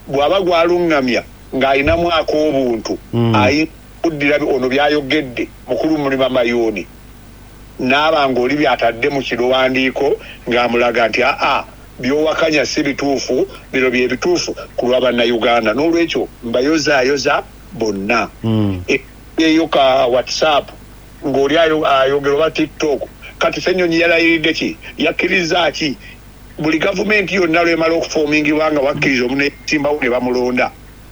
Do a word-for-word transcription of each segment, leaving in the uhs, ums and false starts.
bwaba gwalungamya ng'alina mwaka obuntu mm. ayikuddira ono byayogedde mukulu mulima mayoni n'abanga oli byatadde mu kirowandiiko ng'amulaga nti aa byowakanya si bituufu bino bye bituufu ku lwa bannayuganda n'olwekyo mbayozaayoza bonna mm. eyo ka whatsapp ng'oli ayogera oba tiktok kati Ssenyonyi yalayiridde ki yakkiriza ki buli gavumenti yonna lwemala okufoomingibwa nga wakkiriza omunesimbawo ne bamulonda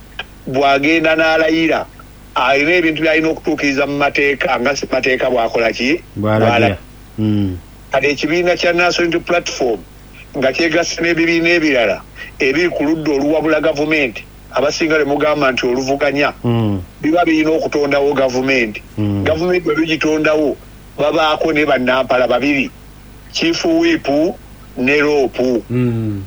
bw'agenda n'alayira alina ebintu byalina okutuukiriza mu mateeka nga si mateeka bwakola ki bwalagira kati ekibiina kya National Unity Platform nga kyegasse n'ebibiina ebirala ebiri ku ludda oluwabula gavumenti abasinga lemugamba nti oluvuganya mm. biba birina okutondawo gavumenti mm. gavumenti bwe bigitondawo babaako ne bannampala babiri chifu wipu ne roopu mm.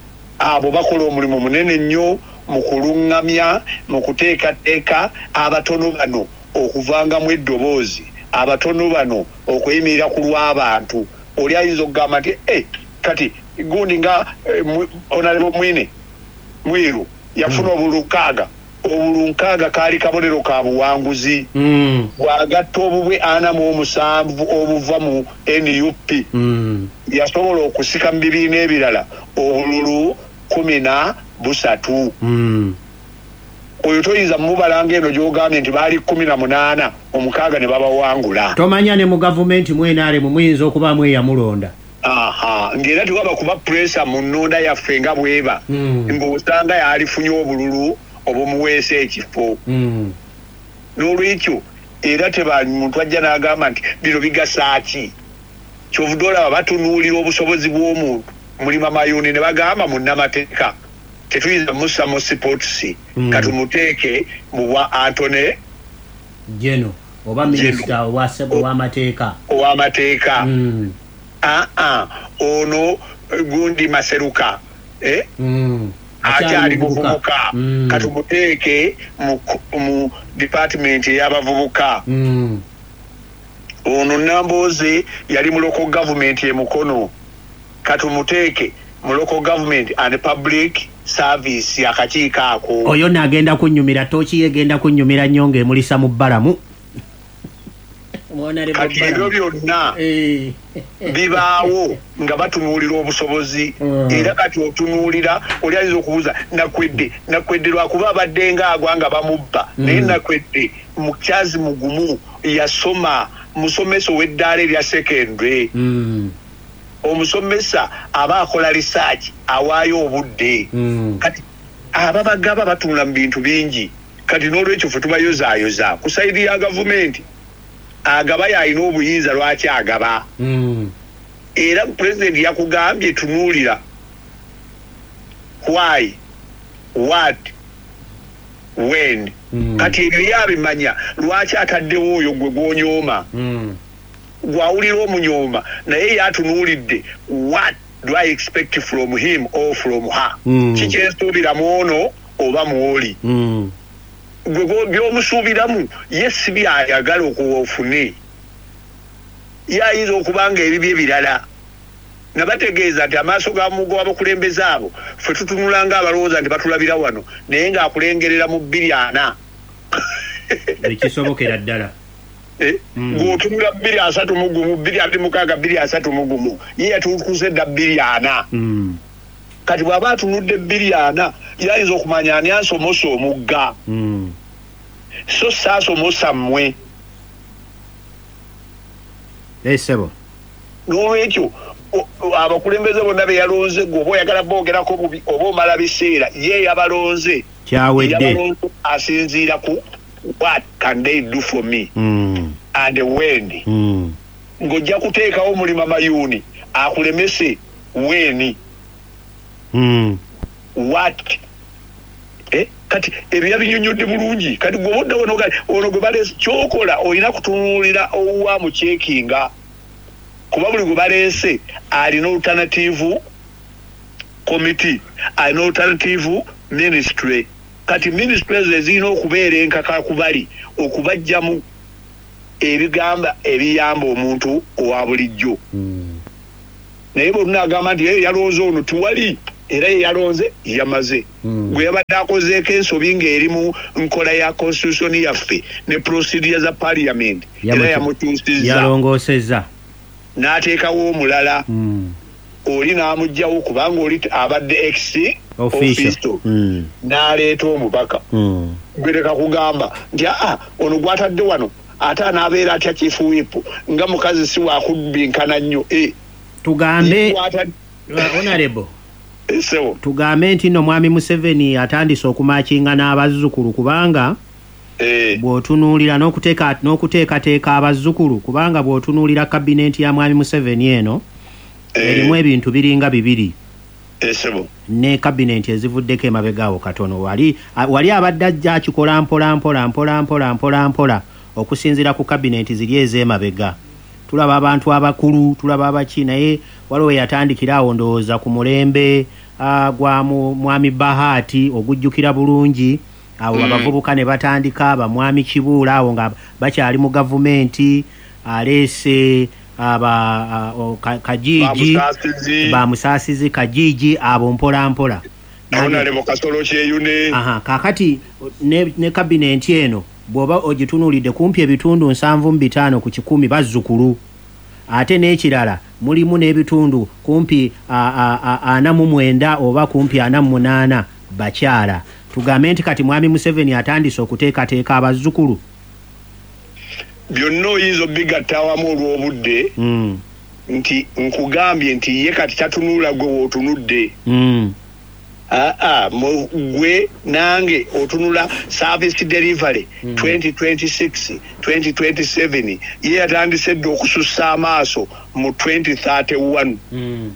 abo bakola omulimu munene nnyo mu kulungamya mu kuteekateeka abatono bano okuvangamu eddoboozi abatono bano okuyimirira ku lw'abantu oli ayinza okugamba nti eh, kati gundi nga eh, onalebo mwine mwiru yafuna mm. obulunkaaga obulunkaaga kaali kabonero ka buwanguzi mm. bwagatta obubwe ana mu omusanvu obuva mu N U P mm. yasobola okusika mu bibiina ebirala obululu kumi na busatu mm. oyo toyinza mubalanga eno gy'ogambye nti baali kumi na munaana omukaaga ne babawangula tomanya ne mu gavumenti mwenaale mu muyinza okuba mweyamulonda aha ng'era tewaba kuba puresa mu nnonda yaffe nga bweba mm. ng'osanga yaalifunye obululu obumuweesa ekifo mm. n'olwekyo era tebamuntu ajja n'agamba nti bino bigasa ki kyovudde olaba batunuulira obusobozi bw'omuntu mulima mayuni ne bagamba munnamateeka tetuyinza mussa mu sipotusi mm. katumuteeke mu bwa Antone Jeno oba minisita ow'amateeka ow'amateeka mm. aa ono gundi Maseruka eh? mm. akyali muvubuka mm. katumuteeke mu, mu department ey'abavubuka mm. ono Nambooze yali mu local government e Mukono katumuteeke mu local government and public service akakiiko ako oyo nagenda kunnyumira toki yegenda kunnyumira nnyo ng'emulisa mu bbalamu kati ebyo byonna bibaawo nga batunuulira obusobozi mm. era kati otunuulira oli ayinza okubuuza nakwedde nakwedde lwakuba abadde ngaagwa nga bamubba mm. naye nakwedde mukyazi mugumu yasoma musomesa ow'eddaala erya secondary mm. omusomesa aba akola research awaayo obudde mm. kati ababagaba batunula mu bintu bingi kati n'olwekyo ffe tubayozaayoza ku sayidi ya gavumenti agaba yalina obuyinza lwaki agaba mm. era pulezidenti yakugambye tunuulira why what when mm. kati ebyo yabimanya lwaki ataddewo oyo gwe gwonyooma mm. gwawulira omunyooma naye yatunuulidde what do I expect from him or from her mm. kikyensuubiramu ono oba muoli mm. gwe byomusuubiramu ye si byayagala okuwofune yayinza okubanga ebibyo ebirala nabategeeza nti amaaso ga mugo abakulembeze abo ffe tutunulanga abalowooza nti batulabira wano naye ng'akulengerera mu bbiri ana ekisobokera ddala Eh? Mm. Gwotunula bbiri asatu mu gumu bbiri ate mukaaga bbiri asatu mu gumu ye yatutuuse dda bbiri ana mm. kati bw'aba atunudde bbiri ana yayinza okumanya ani ansomosa omugga mm. so saasomosa mmwe esebo n'olwekyo abakulembeze bonna be yalonze gwe oba oyagala boogerako bubi oba omala biseera ye yabalonze kyawedde asinziira ku what can they do for me mm. and when mm. ng'ojja kuteekawo mulima mayuuni akulemese weni mm. what eh? Kati ebyo binyonyodde bulungi kati gwe odda wono ono gwe baleese kyokola olina kutunuulira owa mu kyekinga kuba buli gwe baleese alina alternative committee alina alternative ministry kati ministries ezirina okubeera enkaka kubali okubajjamu ebigamba ebiyamba omuntu owa bulijjo mm. naye bonna agamba nti yalonze ono tiwali era yalonze yamaze mm. gwe yabadde akozeeko ensobi ng'eri mu nkola ya constitution yaffe ne procedure za parliament era yamutuusizza yalongoosezza n'ateekawo omulala mm. oli n'amugjawo kubanga oli abadde ex official mm. n'aleeta omubaka mm. gwereka kugamba nti aa ono gwatadde wano ate anaabeera atya chief whip nga mukazi si wakubinkana nnyo e tugambe honorable Esewo. Tugambe nti no mwami Museveni atandise okumakinga n'abazzukulu kubanga eh bw'otunuulira n'okuteeka n'okuteekateeka abazzukulu kubanga bw'otunuulira kabineti ya mwami Museveni eno eh, erimu ebintu biringa bibiri. Esewo. Ne kabineti ezivuddeko emabegaawo katono wali wali abadde ajja akikola mpola mpola mpola mpola mpola mpola okusinziira ku kabineti ziri ez'emabega. Tulaba abantu abakulu tulaba abaki naye waliwo yatandikira awo ndowooza ku mulembe gwa mwami Bahati ogujjukira bulungi awo mm. abavubuka ne batandika ba mwami Kibuula awo nga bakyali mu gavumenti aleese aba Kajiji ba Musaasizi Kajiji abo mpola mpola naona lebo kasolo kyeyune aha kakati ne, ne kabineti eno bwoba ogitunulidde kumpi ebitundu nsanvu mu bitaano ku kikumi bazzukulu ate n'ekirala mulimu n'ebitundu kumpi ana mu mwenda oba kumpi ana mu munaana bakyala. Tugambe nti kati mwami Museveni atandise okuteekateeka abazzukulu byonna oyinza obigatta awamu olw'obudde mm. nti nkugambye nti ye kati tatunula gwe wootunudde mm. Ah, gwe nange otunula service delivery mm. twenty twenty-six twenty twenty-seven ye yatandise dde okusussa amaaso mu twenty thirty-one mm.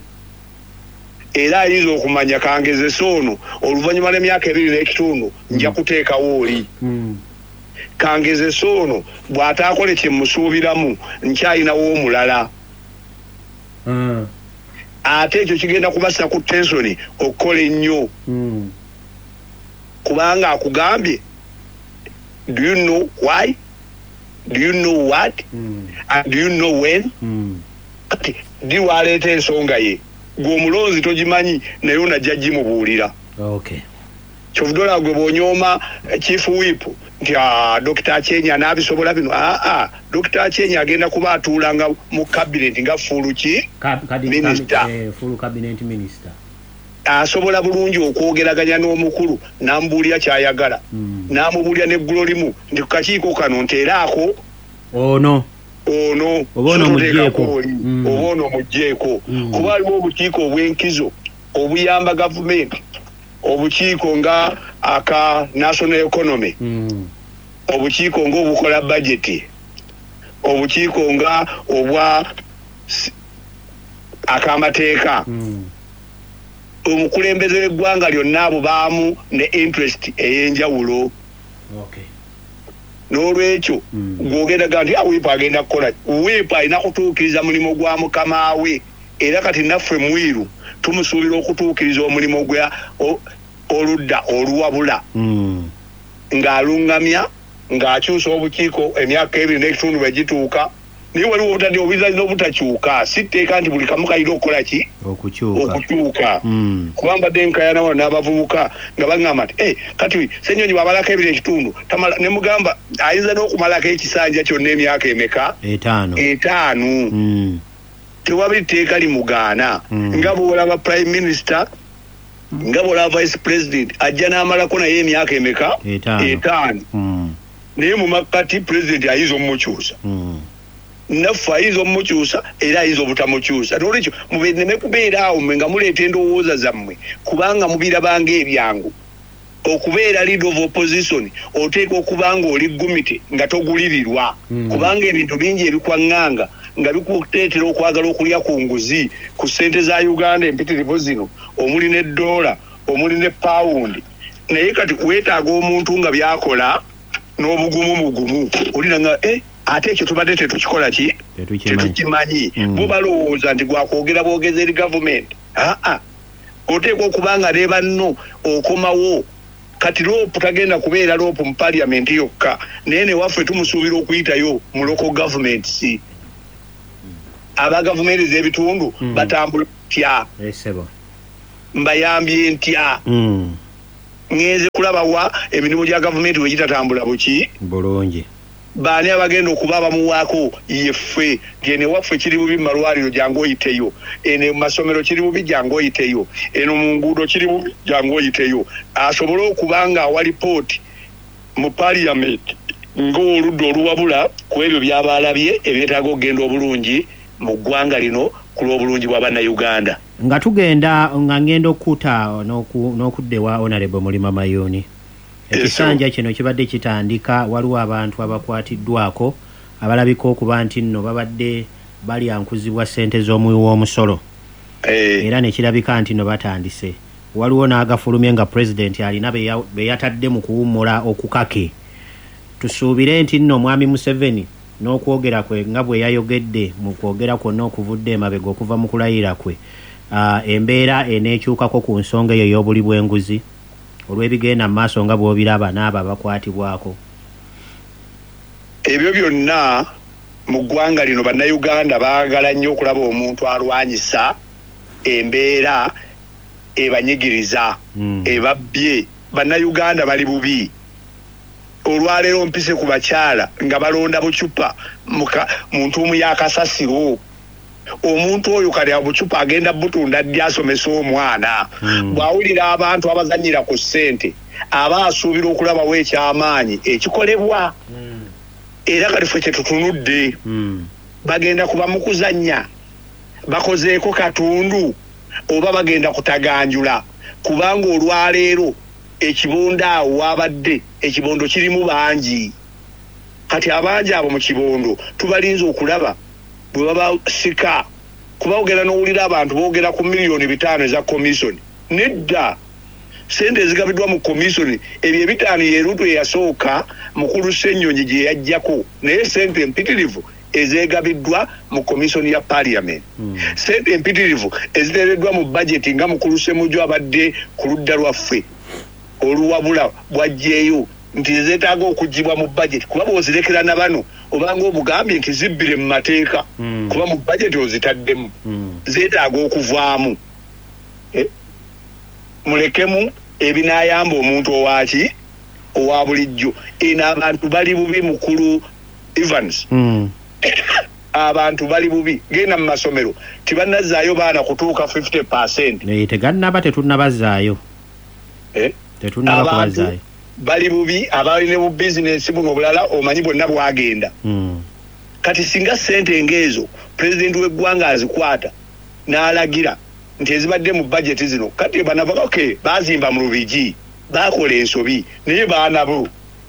era ayinza okumanya kangezesa ono oluvannyuma lw'emyaka ebiri n'ekitundu nja kuteekawo oli mm. kangezesa ono bw'ataakole kye musuubiramu nkyalinawo omulala mm. ate ekyo kigenda kubassa ku tensoni okukola ennyo mm. kubanga akugambye do you know why do you know what mm. and do you know when mm. kati di waleeta ensonga ye gw'omulonzi togimanyi naye onajja gimubuulira okay. kyovudola gwe bw'onyooma chief whip nti Dokita Achenya n'abisobola bino aa Dokita Achenya agenda kuba atuulanga mu cabinet nga full ki minister eh, full cabinet minister asobola bulungi okwogeraganya n'omukulu n'amubuulira kyayagala mm. n'amubuulira n'eggulo limu nti ku kakiiko kano nteeraako ono ono oba ono mugjeeko mm. oba ono mugjeeko mm. kuba aliwo obukiiko obw'enkizo obuyamba gavumenti obukiiko nga aka national economy mm. obukiiko nga obukola budget obukiiko nga obwa akamateeka mm. omukulembeze w'eggwanga lyonna abo baamu ne interest ey'enjawulo okay. n'olwekyo mm. gw'ogendaga nti awiipa agenda kukola wiipa alina kutuukiriza mulimu gwa mukama we era kati naffe mwiru tumusuubira okutuukiriza omulimu gwa oludda oluwabula mm. ng'alungamya ng'akyusa obukiiko emyaka ebiri n'ekitundu bwe gituuka naye waliwo obutadde obuzazi n'obutakyuka si tteeka nti buli kamu kalina okukola ki okukyuka mm. kuba mbadde nkayana wano n'abavubuka nga baŋŋamba nti hey, kati Ssenyonyi bw'amalako ebiri ekitundu ne mugamba ayinza n'okumalako ekisanja kyonna emyaka emeka etaano etaano mm. tewabiri tteeka limugaana mm. nga bw'olaba prime minister nga bw'olaba vice president ajja n'amalako naye emyaka emeka etaano mm. naye mu makkati president ayinza omumukyusa mm. naffe ayinza omumukyusa era ayinza obutamukyusa nolwekyo mubeneme kubeera awo mwe nga muleeta endowooza zammwe kubanga mubirabanga ebyangu okubeera leader of opposition oteeka okuba nga oli gumite nga togulirirwa mm. kubanga ebintu bingi ebikwaŋŋanga nga bikuteetera okwagala okulya ku nguzi ku ssente za Uganda empitirivu zino omuli ne dola omuli ne pound naye kati weetaaga omuntu nga byakola n'obugumu bugumu olina nga eh ate ekyo tubadde tetukikola ki tetukimanyi mm. bo balowooza nti gwakwogera bwogeza eri gavumenti aa oteekwa okuba nga ne banno okomawo kati loopu tagenda kubeera loopu mu parliament yokka naye newaffe tumusuubira okuyitayo mu local governments aba gavumenti z'ebitundu mm. batambula tya esebo mbayambye ntya mm. ngeze kulaba wa emirimu gya gavumenti we gitatambula buki bulungi baani abagenda okuba abamuwaako yeffe gene waffe kiri bubi mu malwaliro jangu oyiteyo ene mu masomero kiri bubi jangu oyiteyo eno mu nguudo kiri bubi jangu oyiteyo asobole okubanga awali pooti mu parliament ng'oludda oluwabula ku ebyo by'abaalabye ebyetaaga okugenda obulungi mu ggwanga lino ku lw'obulungi bwa bannayuganda. Nga tugenda nga ngenda okuta n'okuddewa Honorable Mulima Mayuni. Ekisanja kino kibadde kitandika waliwo abantu abakwatiddwako abalabika okuba nti nno babadde balyankuzibwa ssente z'omuwi w'omusolo. Eh. Era ne kirabika nti no batandise. Waliwo n'agafulumye nga President alina be yatadde mu kuwummula okukake. Tusuubire nti nno Mwami Museveni n'okwogera kwe nga bwe yayogedde mu kwogera kwonna okuvudde emabega okuva mu kulayira kwe. Uh, embeera eneekyukako ku nsonga eyo y'obuli bw'enguzi olw'ebigenda mu maaso nga bw'obiraba n'abo abakwatibwako. Ebyo byonna mu ggwanga lino bannayuganda baagala nnyo okulaba omuntu alwanyisa embeera ebanyigiriza mm. ebabbye. Bannayuganda bali bubi. Olwaleero mpise ku bakyala nga balonda bucupa mu ntuumu y'akasasiro. Omuntu oyo kale abucupa agenda butunda ddi asomesa omwana mm. bw'awulira abantu abazanyira ku ssente aba asuubira okulabawo ekyamaanyi ekikolebwa mm. era kali ffe kyetutunudde mm. bagenda kuba mu kuzannya bakozeeko katundu oba bagenda kutaganjula kubanga olwaleero ekibondo awo wabadde ekibondo kirimu bangi kati abangi abo mu kibondo tubalinze okulaba bwe baba sika kuba ogera n'owulira abantu boogera ku miliyoni bitaano eza komisoni nedda sente ezigabiddwa mu komisoni ebyo ebitaano ye Ruto eyasooka mukulu Ssennyonyi gye yajjako naye sente empitirivu ezeegabiddwa mu komisoni ya parliament mm. sente empitirivu eziteereddwa mu bajeti nga mukulu Ssemujju abadde ku ludda lwaffe oluwabula bwajjeeyo nti zeetaaga okugibwa mu budget kuba bw'ozirekera na bano obanga obugambye nti zibbire mu mateeka mm. kuba mu budget ozitaddemu mm. zeetaaga okuvaamu eh? mulekemu ebinaayamba omuntu owaki owa bulijjo eno abantu bali bubi mukulu Evans mm. abantu bali bubi genda mu masomero tibannazaayo baana kutuuka fifty percent naye tegannaba tetunnabazaayo eh? tetunnaba kubazaayo bali bubi abalina mu business buno bulala omanyi bonna bwagenda mm. kati singa sente engezo president w'eggwanga azikwata n'alagira nti ezibadde mu budget zino kati banava okay bazimba mu Lubigi bakola ensobi naye baanabo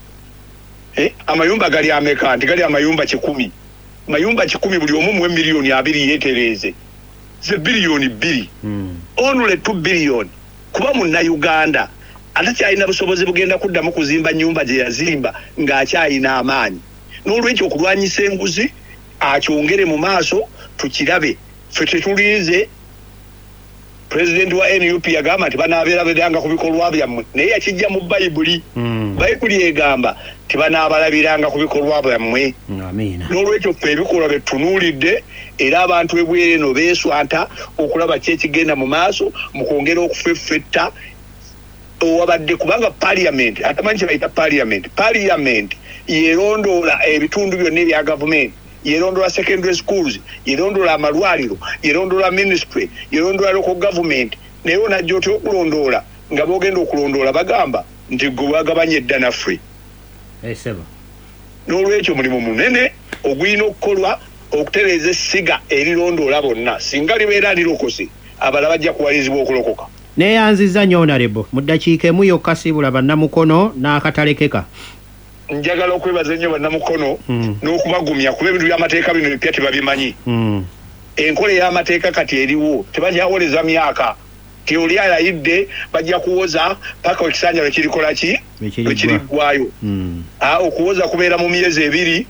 eh amayumba gali ameka nti gali amayumba kikumi mayumba kikumi buli omu mu miliyoni abiri yetereze ze biliyoni bbiri mm. onule two billion kuba mu Uganda atakyalina busobozi bugenda kuddamu kuzimba nnyumba gye yazimba ng'akyalina amaanyi n'olwekyo okulwanyisa enguzi akyongere mu maaso tukirabe ffe tetulinze President wa N U P yagamba nti banaabeeraberanga ku bikolwa byammwe naye yakijja mu bayibuli mm. bayibuli egamba tibanaabalabiranga ku bikolwa byammwe amiina n'olwekyo ffe ebikolwa bye tutunuulidde era abantu ebweru eno beeswanta okulaba ki ekigenda mu maaso mu kwongera okufeffetta owabadde kubanga parliament atamanyi kye bayita parliament parliament yerondoola ebitundu byonna ebya gavumenti yerondoola secondary schools yerondoola amalwaliro yerondoola ministry yerondoola local government naye onajja otya okulondoola nga boogenda okulondoola bagamba nti gwe bwagabanya edda naffe eseba n'olwekyo mulimu munene ogulina okukolwa okutereeza essiga erirondoola bonna singa libeera lirokose abala bajja kuwalizibwa okulokoka. Neyanziza nnyo Honorable mu ddakiika emu yokka sibula bannamukono n'akatalekeka. Njagala okwebaza nnyo bannamukono mm. n'okubagumya kuba ebintu by'amateeka bino bipya tebabimanyi. Mm. Enkola y'amateeka kati eriwo tebagyawoleza myaka ti oli alayidde bajja kuwoza paka ekisanja lwe kirikola ki lwe kiriggwayo. Mm. Ah, okuwoza kubeera mu myezi ebiri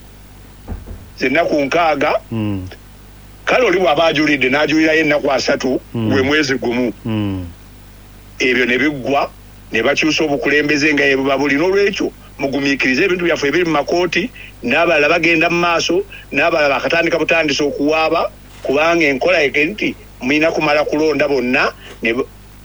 zennaku nkaaga mm. kale oli bw'aba ajulidde n'ajulirayo ennaku asatu mm. gwe mwezi gumu mm. ebyo ne biggwa ne bakyusa obukulembeze nga yebuba buli n'olwekyo mugumiikirize ebintu byaffe ebiri mu makooti n'abalala bagenda mu maaso n'abalala bakatandika butandisa okuwaaba kubanga enkola ege nti mulina kumala kulonda bonna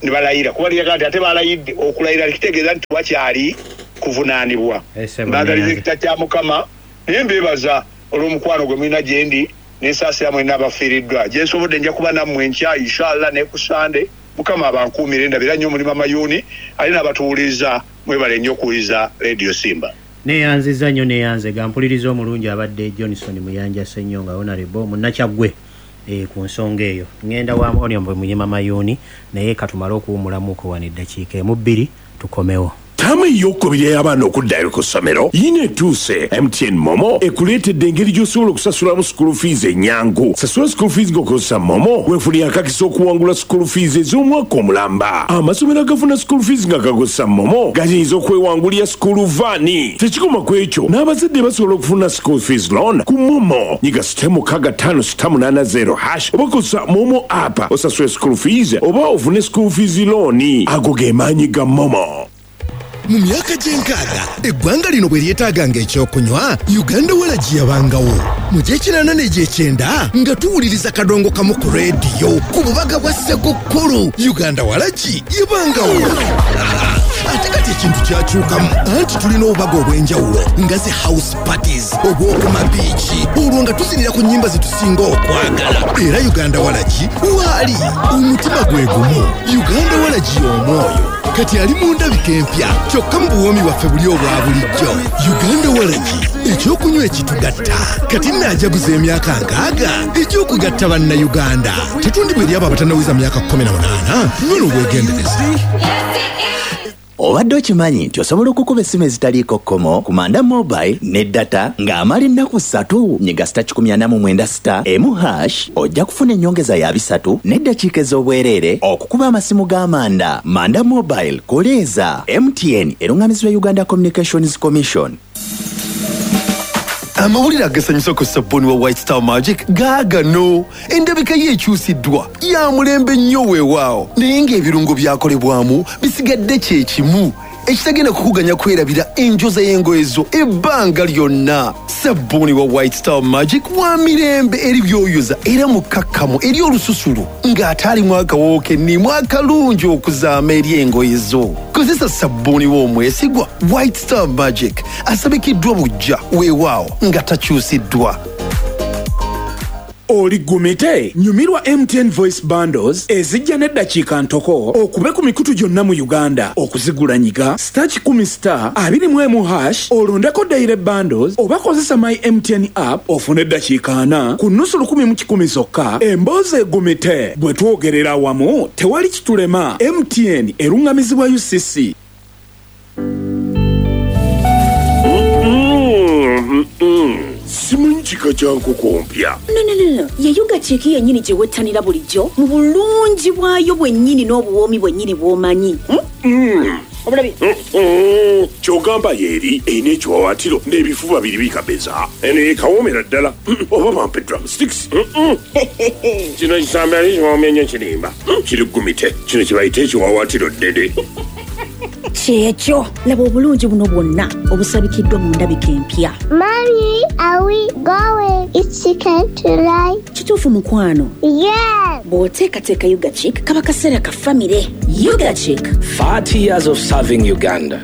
ne balayira kuba liraga nti ate balayidde okulayira kitegeeza nti wakyali kuvunaanibwa mbagaliza ekita kya Mukama naye mbeebaza olw'omukwano gwe mulina gye ndi n'ensaasira mwenna abafiiriddwa gye nsobodde nja kuba nammwe enkya inshallah ne ku Sande Mukama abankuumire ndabira nnyo omulimu amayuuni ali n'abatuwuliriza mwebale nnyo okuwuliriza Radio Simba. Neyanziza nnyo neyanze gampuliriza omulungi abadde Johnson Muyanja Ssenyonga Honorable Munnakyagwe e ku nsonga eyo ngenda wa Honorable Munyema Mayuuni naye katumala okuwumulamuko wano eddakiika emu bbiri tukomewo. Tama yokubiri y'abaana okuddayo ku ssomero yina etuuse M T N Momo ekuleetedde engeri gy'osobola okusasulamu school fees ennyangu. Sasula school fees ng'okozesa Momo weefunira akakisa okuwangula school fees ez'omwaka omulamba. Amasomero agafuna school fees nga gakozesa Momo gayinza okwewangulira school vaani. Tekikoma ku ekyo n'abazadde basobola okufuna school fees loan ku Momo nyiga sita mukaaga ttaano sita munaana zero hash oba kozesa Momo app osasule school fees oba ofune school fees loan. Ago ge maanyi ga Momo. Mu myaka gy'enkaaga eggwanga lino bwe lyetaaganga ekyokunywa Uganda Walagi yabangawo mu gy'ekinaana n'egyekyenda nga tuwuliriza kadongo kamu ku leediyo ku bubaga bwa Ssekukkulu Uganda Walagi yabangawo ate kati ekintu kyakyukamu anti tulina obubaga obw'enjawulo nga ze house parties obw'okuma biiki olwo nga tuzinira ku nnyimba zetusinga okwagala era Uganda Walagi waali omutima gwe gumu Uganda Walagi omwoyo kati ali mu ndabika empya kyokka mu buwoomi waffe buli obwa bulijjo Uganda Walagi ekyokunywa ekitugatta kati naajaguza emyaka nkaaga ekyokugatta bannayuganda tetundibwa eri abo abatannawiza myaka kkumi na munaana nyono obwegendereza. Obadde okimanyi nti osobola okukuba essimu ezitaliiko kkomo ku Manda Mobile ne data ng'amala ennaku ssatu nyiga sita kikumi ana mu mwenda sita emu hash ojja kufuna ennyongeza ya bisatu n'eddakiika ez'obwereere okukuba amasimu g'Amanda. Manda Mobile koleeza M T N eruŋŋamizibwa Uganda Communications Commission. Amawulire agasanyusa ku sabbuuni wa White Star Magic gaagano endabika ye ekyusiddwa ya mulembe nnyo weewaawo naye ng'ebirungo byakolebwamu bisigadde kye kimu ekitagenda kukuganya kwerabira enjoza y'engoye zo ebbanga lyonna. Sabbuuni wa White Star Magic wa mirembe eri byoyoza era mukkakkamu eri olususulu ng'ate alimu akawooke nnimu akalungi okuzaama eri engoye zo. Kozesa sabbuuni w'omwesigwa White Star Magic asabikiddwa bujja weewaawo nga takyusiddwa. Oli gumite nyumirwa M T N Voice Bundles ezijja n'eddakiika ntoko okube ku mikutu gyonna mu Uganda okuzigula nyiga star kikumi star abiri mu emu hash olondeko daily bundles oba kozesa my M T N app ofune eddakiika ana ku nnusu lukumi mu kikumi zokka. Emboozi egumite bwe twogerera awamu tewali kitulema. M T N eruŋŋamizibwa U C C. Simanyi kika kya nkoko mpya. No, no, no, no. Ye yuga cheki yennyini gye wettanira bulijjo mu bulungi bwayo bwennyini n'obuwoomi bwennyini bw'omanyi. Mm. Obulabi. Kyogamba yeeri eyina ekiwawaatiro n'ebifuba biri bikabeza. Eno yekawoomera ddala. Oba bampe drumsticks. Kino kisambe ali kiwoomya nnyo kirimba. Kiri gumite. Kino kye bayita ekiwawaatiro ddede. Kyekyo laba obulungi buno bwonna obusabikiddwa mu ndabika empya. Mommy, are we going? It's chicken tonight. Kituufu mukwano? Yes. Bw'oteekateeka Yuga Chick kaba kaseera ka famire. Yuga Chick. forty years of serving Uganda.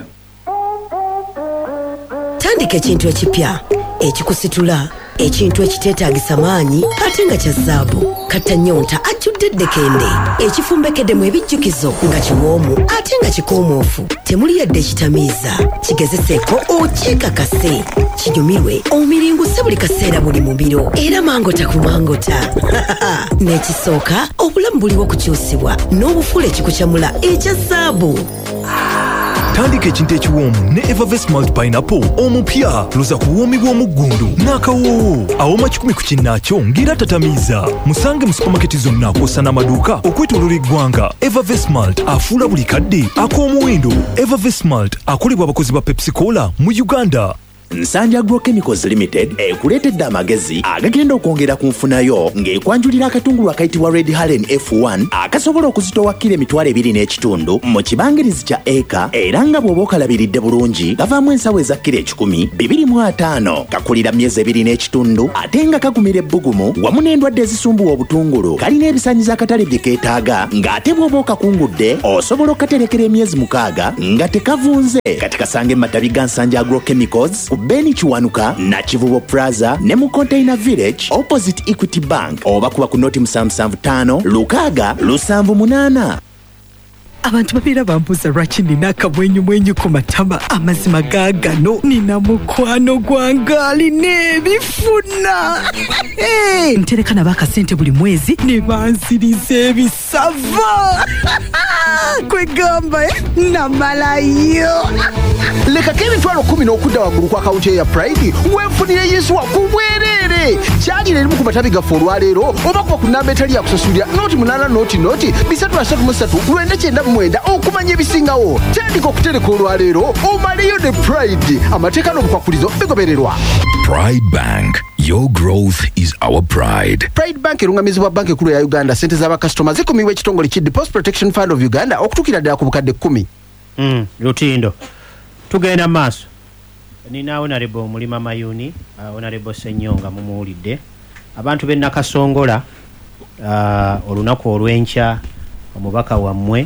Tandika ekintu ekipya ekikusitula ekintu ekiteetaagisa maanyi ate nga kya zzaabu katta nnyonta ajjudde eddekende ekifumbekedde mu ebijjukizo nga kiwoomu ate nga kikoomoofu temuli yadde ekitamiiza kigezeseeko okyekakase kinyumirwe omiringuse buli kaseera buli mubiro era mangota ku mangota n'ekisooka obulamu buliwo kukyusibwa n'obufuula ekikukyamula ekya zzaabu. Tandika ekintu ekiwoomu ne Evervest Malt Pineapple omupya luza ku buwoomi bw'omuggundu n'akawoowo awoma kikumi ku kinnaakyo ng'era tatamiiza. Musange mu supamaketi zonna kw'ossa n'amaduuka okwetooloola eggwanga. Evervest Malt afuula buli kadde ak'omuwendo. Evervest Malt akolebwa abakozi ba Pepsi Cola mu Uganda. Nsanja Agrochemicals Limited ekuleetedde amagezi agagenda okwongera ku nfunayo ng'ekwanjulira akatungulu akayitibwa Red Haren F one akasobola okuzitowa kilo emitwalo ebiri n'ekitundu mu kibangirizi kya eka era nga bw'oba okalabiridde bulungi kavaamu ensawo eza kilo ekikumi bibiri mu ataano kakulira myezi ebiri n'ekitundu ate nga kagumira ebbugumu wamu n'endwadde ezisumbuwa obutungulu kalina ebisaanyizo akatale bye keetaaga ng'ate bw'oba okakungudde osobola okaterekera emyezi mukaaga nga tekavunze kati kasange matabi ga Nsanja Agrochemicals ku Beni Kiwanuka na Kivubo Plaza ne mu Container Village opposite Equity Bank oba kuba ku noti musanvu ttaano lukaaga lusanvu munaana. Abantu babeera bambuuza lwaki nina akamwenyumwenyu ku matama amazima gaagano nina mukwano gwange alina ebifuna hey! Ntereka nabo akasente buli mwezi ne bansiriza ebisava kwegamba eh? Namalayo lekako emitwalo kumi n'okudda waggulu ku akawunti eya Pride weefunire yisuwa ku bwereere kyalira erimu ku matabi gaffe olwaleero oba kuba ku nnamba etali yakusasulira noti munaana noti noti bisatu asatu mu ssatu lwenda kyenda mwenda okumanya ebisingawo tandika okutereka olwaleero omaleyo ne Pride amateeka n'obukwakulizo bigobererwa. Pride Bank, your growth is our pride. Pride Bank erungamizibwa banka ekulu ya Uganda. Sente z'abakasitoma zikumibwa ekitongole ki Deposit Protection Fund of Uganda okutuukira ddala ku bukadde kkumi. Mm, Lutindo tugenda maaso nina Honorable Mulima Mayuni, uh, Honorable Senyonga mumuwulidde abantu b'e Nakasongola uh, olunaku olw'enkya omubaka wammwe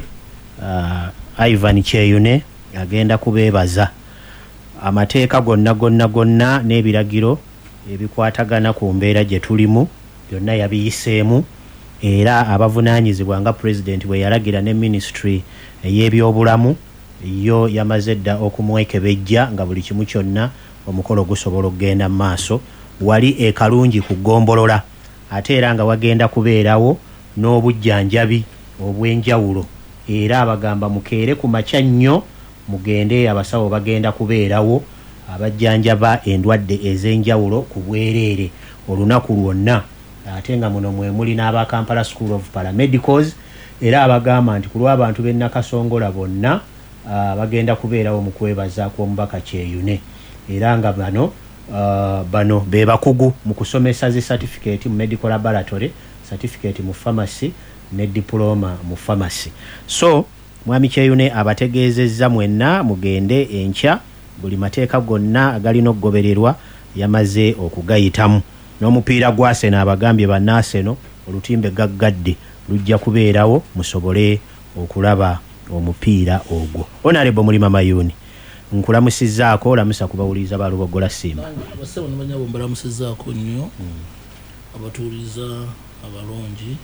uh, Ivan Kyeyune agenda kubeebaza amateeka gonna gonna gonna n'ebiragiro ebikwatagana ku mbeera gye tulimu byonna yabiyiseemu era abavunaanyizibwa nga President bwe yalagira ne Ministry ey'ebyobulamu yo yamaze dda okumwekebejja nga buli kimu kyonna omukolo gusobola okugenda mu maaso wali ekalungi ku ggombolola ate era nga wagenda kubeerawo n'obujjanjabi obw'enjawulo era abagamba mukeere ku makya nnyo mugende abasawo bagenda kubeerawo abajjanjaba endwadde ez'enjawulo ku bwereere olunaku lwonna ate nga muno mwe muli n'aba Kampala School of Paramedicals era abagamba nti ku lw'abantu b'e Nakasongola bonna Uh, bagenda kubeerawo mu kwebaza kw'omubaka Kyeyune era nga bano uh, bano be bakugu mu kusomesa zi certificate mu medical laboratory, certificate mu pharmacy ne diploma mu pharmacy. So mwami Kyeyune abategeezezza mwenna mugende enkya buli mateeka gonna agalina okugobererwa yamaze okugayitamu n'omupiira gwa Arsenal abagambye banna Arsenal olutimbe gaggadde lujja kubeerawo musobole okulaba omupiira ogwo. Honorable Mulima Mayuni nkulamusizaako olamusa kubawuliza balubogola Simba abasebo n'abanyabo mbalamusizaako nnyo abatuuliza abalungi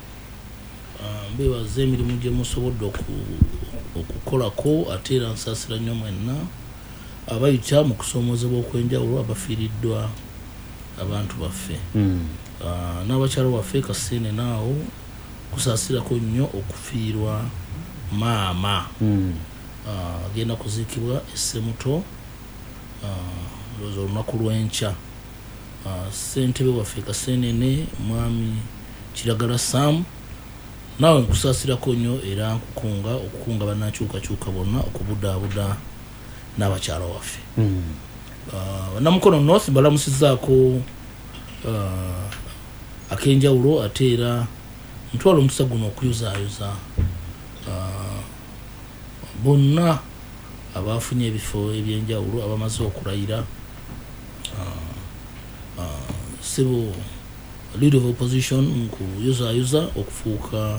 mbebaza emirimu gye musobodde okukolako ate era nsaasira nnyo mwenna abayita mu kusoomozebwa okw'enjawulo abafiiriddwa abantu baffe n'abakyala baffe Kasene naawo kusaasirako nnyo okufiirwa maama mm. uh, agenda kuziikibwa essemuto ndowooza uh, olunaku lw'enkya uh, ssentebe waffe Kaseenene mwami Kiragala Sam naawe nkusaasirako nnyo era nkukunga okukunga bannakyukakyuka bonna okubudaabuda n'abakyala waffe mm. uh, Namukono North balamusizaako uh, ak'enjawulo ate era ntwala omukisa guno okuyuzaayoza Uh, bonna abafunye ebifo ebyenjawulo abamaze okulayira uh, uh, sebo leader of opposition nkuyuzayuza okufuuka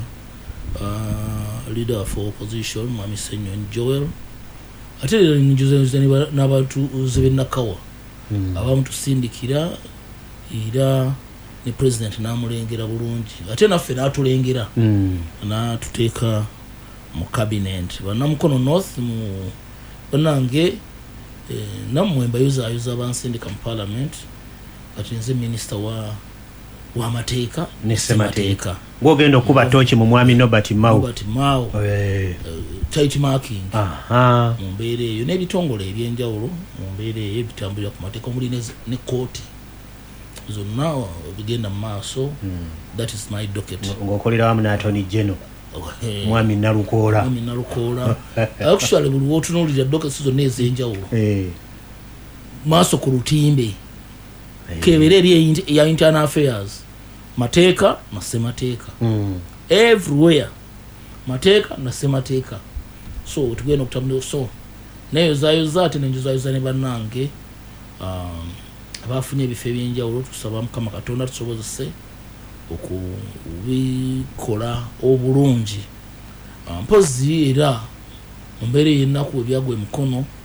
uh, leader of opposition mwami Senyonyi Joel ate era njuzayuza n'abatuuze b'e Nakawa mm. abamutusindikira era ne president n'amulengera bulungi ate naffe n'atulengera mm. n'atuteeka mu cabinet Banamukono North mu banange eh, namwe mbayuzayuza abansindika mu parliament kati nze minister wa wa mateeka ne semateeka ng'ogenda okuba tooki mu mwami Nobert Mao Nobert Mao eh uh, tight marking aha mu mbeera eyo n'ebitongole ebyenjawulo mu mbeera eyo ebitambulira ku mateeka omuli ne kooti zonna bigenda mu maaso mm. that is my docket ng'okolera wamu n'Attorney General mwami Nalukoola mwami Nalukoola actually buli wotunuulira docket zonna ez'enjawulo maaso ku lutimbe kebere eri ya internal affairs mateeka na semateeka mm. everywhere mateeka na semateeka so tugenda okutambula so nayo zayo zate nenjo zayo zane banange um abafunye ebifo ebyenjawulo tusaba Mukama Katonda tusobozese okubikola obulungi mpozi era mbere yennaku ebyagwe mukono